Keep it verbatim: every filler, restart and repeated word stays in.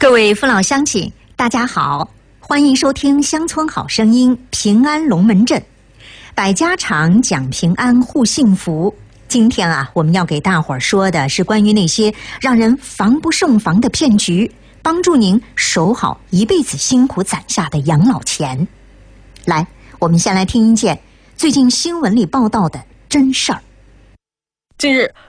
各位父老乡亲，大家好，欢迎收听《乡村好声音》平安龙门阵，百家常讲平安护幸福。今天啊，我们要给大伙儿说的是关于那些让人防不胜防的骗局，帮助您守好一辈子辛苦攒下的养老钱。来，我们先来听一件最近新闻里报道的真事儿。 近日，